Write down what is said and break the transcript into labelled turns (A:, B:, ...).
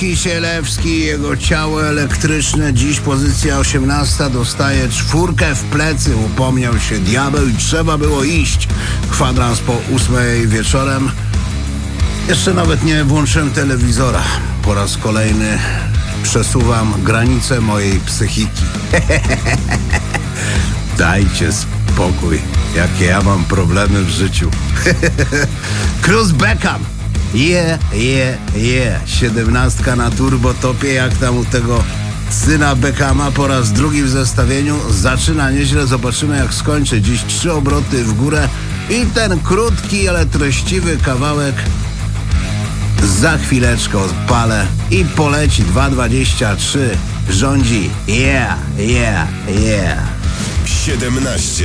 A: Kisielewski, jego ciało elektryczne. Dziś pozycja 18, dostaje 4 w plecy. Upomniał się diabeł i trzeba było iść. Kwadrans po 8 wieczorem. Jeszcze nawet nie włączyłem telewizora. Po raz kolejny przesuwam granice mojej psychiki. Dajcie spokój, jakie ja mam problemy w życiu. Cruz Beckham. Yeah. 17 na turbotopie, jak tam u tego syna Beckhama, po raz drugi w zestawieniu. Zaczyna nieźle, zobaczymy jak skończy. Dziś 3 obroty w górę i ten krótki, ale treściwy kawałek za chwileczkę odpalę i poleci. 2,23 rządzi. Yeah.
B: 17.